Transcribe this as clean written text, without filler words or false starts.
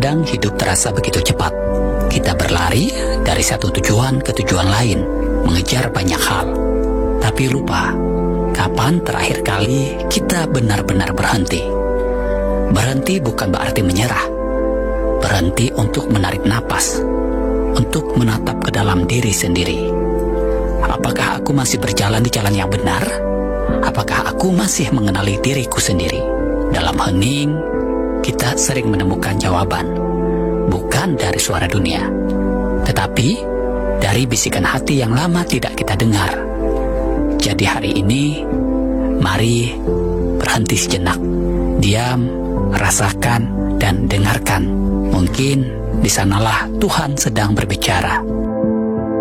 Terkadang hidup terasa begitu cepat. Kita berlari dari satu tujuan ke tujuan lain, mengejar banyak hal. Tapi lupa, kapan terakhir kali kita benar-benar berhenti? Berhenti bukan berarti menyerah. Berhenti untuk menarik napas, untuk menatap ke dalam diri sendiri. Apakah aku masih berjalan di jalan yang benar? Apakah aku masih mengenali diriku sendiri? Dalam hening, kita sering menemukan jawaban, bukan dari suara dunia, tetapi dari bisikan hati yang lama tidak kita dengar. Jadi hari ini, mari berhenti sejenak, diam, rasakan, dan dengarkan. Mungkin di sanalah Tuhan sedang berbicara.